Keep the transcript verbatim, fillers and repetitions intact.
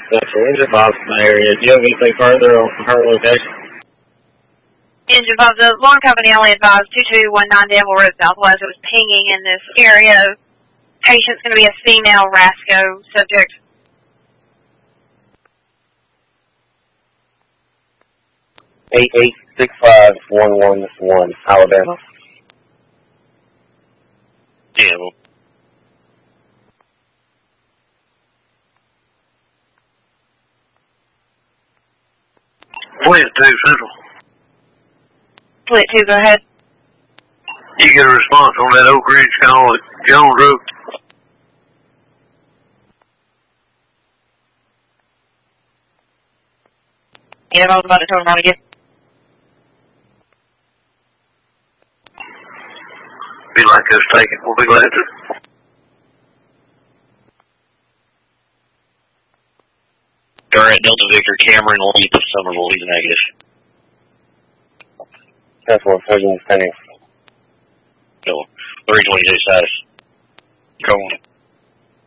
That's the engine box in the area. Do you have anything further on her location? Engine Bob, the Lawn Company only advised two two one nine Danville Road Southwest. It was pinging in this area. Patient's going to be a female Rasco subject. eight eight six five one one one, Alabama. Danville. Flint two, Central. Flint two, go ahead. You get a response on that Oak Ridge call at Jones Road? Yeah, I was about to turn around again. Be like us taking, we'll be glad to. Current Delta Victor Cameron Leap of Somerville, he's negative. That's what I'm sending. Go. three twenty-two status. Go on.